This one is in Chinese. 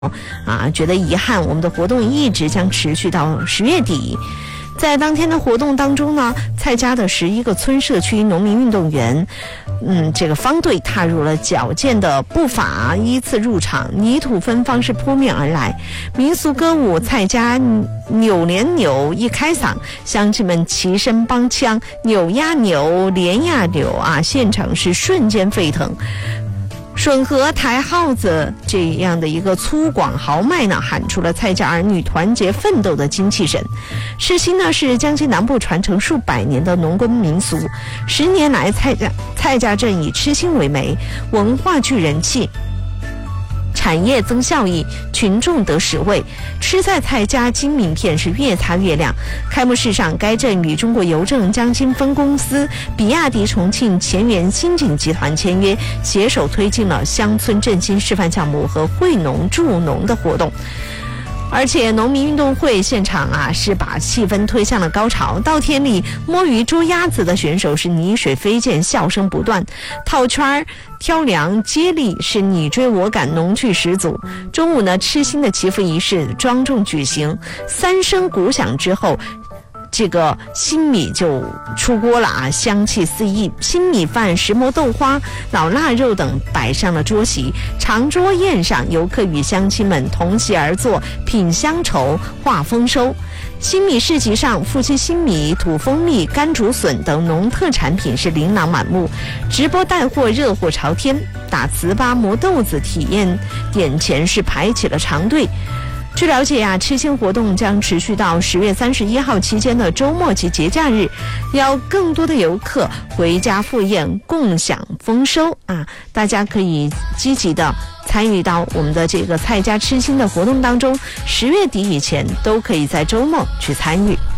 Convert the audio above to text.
觉得遗憾，我们的活动一直将持续到10月底。在当天的活动当中呢，蔡家的11个村社区农民运动员，这个方队踏入了矫健的步伐，依次入场，泥土芬芳是扑面而来。民俗歌舞蔡家扭连扭一开嗓，乡亲们齐声帮腔，扭呀扭，连呀扭现场是瞬间沸腾。吮和抬号子这样的一个粗犷豪迈呢，喊出了蔡家儿女团结奋斗的精气神。吃心呢是江西南部传承数百年的农耕民俗，10年来蔡家镇以吃心为媒，文化具人气，产业增效益，群众得实惠。吃在蔡家金名片是越擦越亮。开幕式上，该镇与中国邮政江津分公司、比亚迪重庆前沿新景集团签约，携手推进了乡村振兴示范项目和惠农助农的活动。而且农民运动会现场是把气氛推向了高潮。稻田里摸鱼捉鸭子的选手是泥水飞溅，笑声不断，套圈挑粮接力是你追我赶，农趣十足。中午呢，吃心的祈福仪式庄重举行，3声鼓响之后，这个新米就出锅了香气四溢，新米饭、石磨豆花、老腊肉等摆上了桌席。长桌宴上，游客与乡亲们同席而坐，品乡愁，话丰收。新米市集上，富硒新米、土蜂蜜、干竹笋等农特产品是琳琅满目，直播带货热火朝天，打糍粑、磨豆子体验点前是排起了长队。据了解吃心活动将持续到10月31号期间的周末及节假日，要更多的游客回家赴宴，共享丰收大家可以积极的参与到我们的这个蔡家吃心的活动当中，10月底以前都可以在周末去参与。